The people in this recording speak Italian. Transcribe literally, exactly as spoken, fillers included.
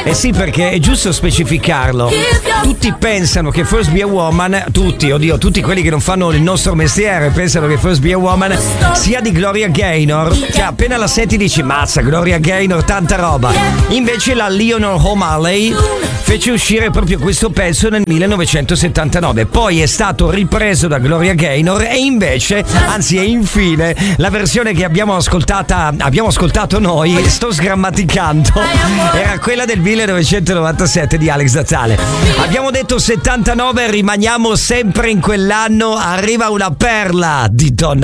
Eh sì, perché è giusto specificarlo. Tutti pensano che First Be a Woman, tutti, oddio, tutti quelli che non fanno il nostro mestiere pensano che First Be a Woman sia di Gloria Gaynor. Cioè, appena la senti dici, mazza, Gloria Gaynor, tanta roba. Invece la Leonore O'Malley fece uscire proprio questo pezzo nel millenovecentosettantanove, poi è stato ripreso da Gloria Gaynor e invece, anzi e infine, la versione che abbiamo ascoltata, abbiamo ascoltato noi, sto sgrammaticando, era quella del millenovecentonovantasette di Alex Natale. Abbiamo detto settantanove, rimaniamo sempre in quell'anno, arriva una perla di Donna